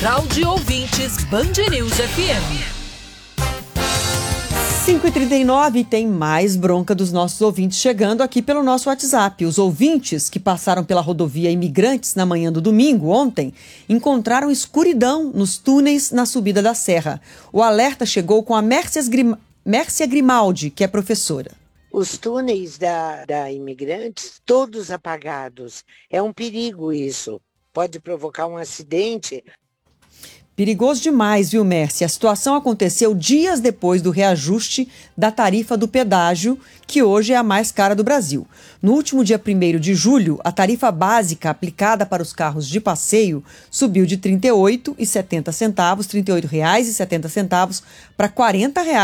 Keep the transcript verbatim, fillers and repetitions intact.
Central de Ouvintes Band News F M. cinco e trinta e nove tem mais bronca dos nossos ouvintes chegando aqui pelo nosso WhatsApp. Os ouvintes que passaram pela rodovia Imigrantes na manhã do domingo, ontem, encontraram escuridão nos túneis na subida da serra. O alerta chegou com a Mércia Grim... Mércia Grimaldi, que é professora. Os túneis da, da Imigrantes, todos apagados. É um perigo isso. Pode provocar um acidente. Perigoso demais, viu, Mércia? A situação aconteceu dias depois do reajuste da tarifa do pedágio, que hoje é a mais cara do Brasil. No último dia primeiro de julho, a tarifa básica aplicada para os carros de passeio subiu de trinta e oito reais e setenta centavos, trinta e oito reais e setenta centavos para quarenta reais.